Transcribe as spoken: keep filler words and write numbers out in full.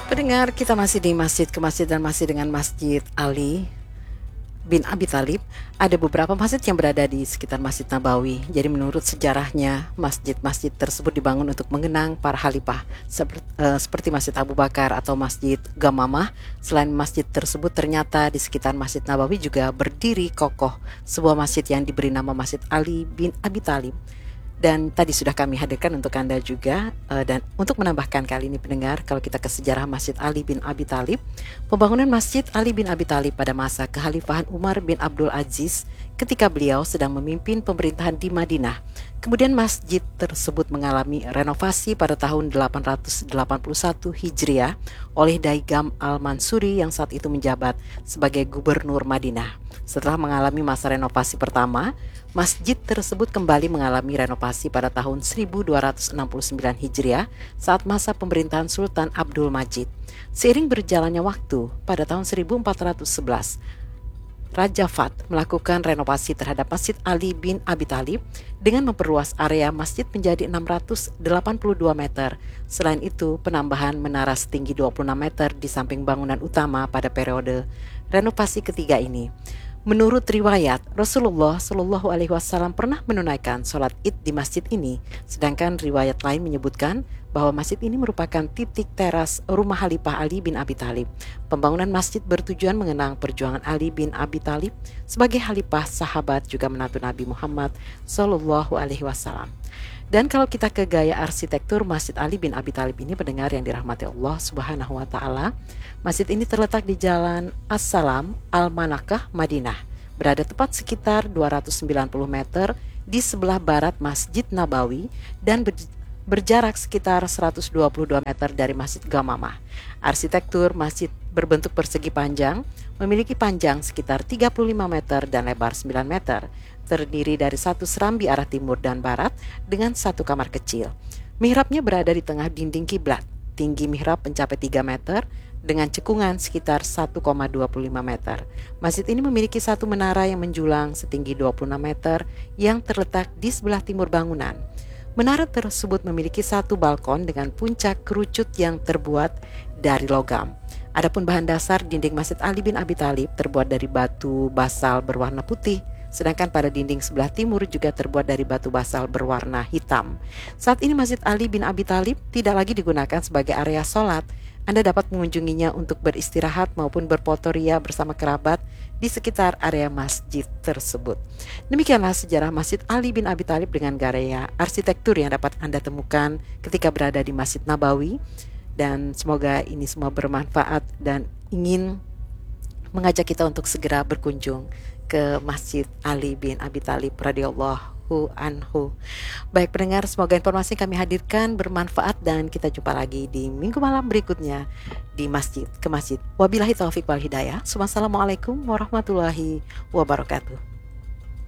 Pendengar, kita masih di masjid ke masjid dan masih dengan Masjid Ali bin Abi Thalib. Ada beberapa masjid yang berada di sekitar Masjid Nabawi. Jadi menurut sejarahnya, masjid-masjid tersebut dibangun untuk mengenang para khalifah seperti, uh, seperti Masjid Abu Bakar atau Masjid Gamamah. Selain masjid tersebut, ternyata di sekitar Masjid Nabawi juga berdiri kokoh sebuah masjid yang diberi nama Masjid Ali bin Abi Thalib. Dan tadi sudah kami hadirkan untuk Anda juga. Uh, dan untuk menambahkan kali ini pendengar, kalau kita ke sejarah Masjid Ali bin Abi Thalib, pembangunan Masjid Ali bin Abi Thalib pada masa kekhalifahan Umar bin Abdul Aziz ketika beliau sedang memimpin pemerintahan di Madinah. Kemudian masjid tersebut mengalami renovasi pada tahun delapan ratus delapan puluh satu Hijriah oleh Daigam Al-Mansuri yang saat itu menjabat sebagai gubernur Madinah. Setelah mengalami masa renovasi pertama, masjid tersebut kembali mengalami renovasi pada tahun seribu dua ratus enam puluh sembilan Hijriah saat masa pemerintahan Sultan Abdul Majid. Seiring berjalannya waktu, pada tahun seribu empat ratus sebelas, Raja Fat melakukan renovasi terhadap Masjid Ali bin Abi Thalib dengan memperluas area masjid menjadi enam ratus delapan puluh dua meter. Selain itu, penambahan menara setinggi dua puluh enam meter di samping bangunan utama pada periode renovasi ketiga ini. Menurut riwayat, Rasulullah Shallallahu Alaihi Wasallam pernah menunaikan sholat Id di masjid ini, sedangkan riwayat lain menyebutkan bahwa masjid ini merupakan titik teras rumah Khalifah Ali bin Abi Thalib. Pembangunan masjid bertujuan mengenang perjuangan Ali bin Abi Thalib sebagai khalifah, sahabat juga menantu Nabi Muhammad Shallallahu Alaihi Wasallam. Dan kalau kita ke gaya arsitektur Masjid Ali bin Abi Thalib ini, pendengar yang dirahmati Allah Subhanahu wa taala, masjid ini terletak di Jalan As-Salam Al-Manakah, Madinah. Berada tepat sekitar dua ratus sembilan puluh meter di sebelah barat Masjid Nabawi dan ber berjarak sekitar seratus dua puluh dua meter dari Masjid Gamamah. Arsitektur masjid berbentuk persegi panjang, memiliki panjang sekitar tiga puluh lima meter dan lebar sembilan meter. Terdiri dari satu serambi arah timur dan barat dengan satu kamar kecil. Mihrabnya berada di tengah dinding kiblat. Tinggi mihrab mencapai tiga meter dengan cekungan sekitar satu koma dua lima meter. Masjid ini memiliki satu menara yang menjulang setinggi dua puluh enam meter yang terletak di sebelah timur bangunan. Menara tersebut memiliki satu balkon dengan puncak kerucut yang terbuat dari logam. Adapun bahan dasar dinding Masjid Ali bin Abi Thalib terbuat dari batu basal berwarna putih, sedangkan pada dinding sebelah timur juga terbuat dari batu basal berwarna hitam. Saat ini Masjid Ali bin Abi Thalib tidak lagi digunakan sebagai area sholat. Anda dapat mengunjunginya untuk beristirahat maupun berfotoria bersama kerabat di sekitar area masjid tersebut. Demikianlah sejarah Masjid Ali bin Abi Thalib dengan gaya arsitektur yang dapat Anda temukan ketika berada di Masjid Nabawi. Dan semoga ini semua bermanfaat dan ingin mengajak kita untuk segera berkunjung ke Masjid Ali bin Abi Thalib radhiyallahu anhu. Baik pendengar, semoga informasi yang kami hadirkan bermanfaat dan kita jumpa lagi di minggu malam berikutnya di Masjid ke Masjid. Wabillahi taufik wal hidayah. Wassalamualaikum warahmatullahi wabarakatuh.